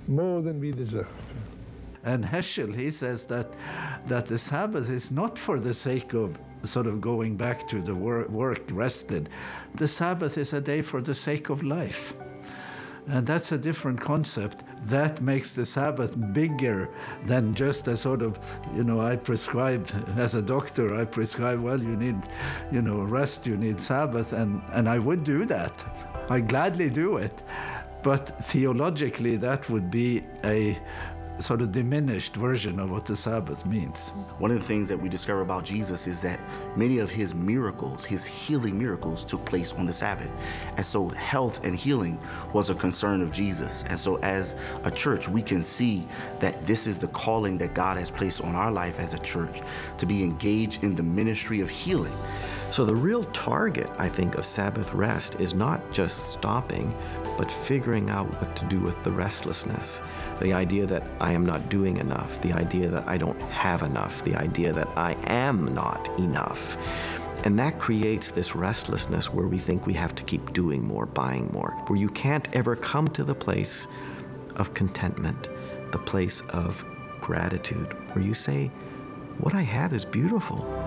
more than we deserve. And Heschel, he says that the Sabbath is not for the sake of sort of going back to the work rested. The Sabbath is a day for the sake of life. And that's a different concept. That makes the Sabbath bigger than just a sort of, I prescribe, as a doctor, I prescribe, well, you need, rest, you need Sabbath, and I would do that. I gladly do it. But theologically, that would be a sort of diminished version of what the Sabbath means. One of the things that we discover about Jesus is that many of his miracles, his healing miracles, took place on the Sabbath. And so health and healing was a concern of Jesus. And so as a church, we can see that this is the calling that God has placed on our life as a church, to be engaged in the ministry of healing. So the real target, I think, of Sabbath rest is not just stopping, but figuring out what to do with the restlessness. The idea that I am not doing enough, the idea that I don't have enough, the idea that I am not enough. And that creates this restlessness where we think we have to keep doing more, buying more, where you can't ever come to the place of contentment, the place of gratitude, where you say, what I have is beautiful.